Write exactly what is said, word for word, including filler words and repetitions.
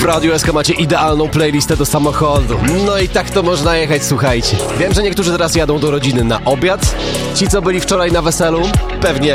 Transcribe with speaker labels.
Speaker 1: W Radiu S K macie idealną playlistę do samochodu. No i tak to można jechać, słuchajcie. Wiem, że niektórzy teraz jadą do rodziny na obiad. Ci, co byli wczoraj na weselu, pewnie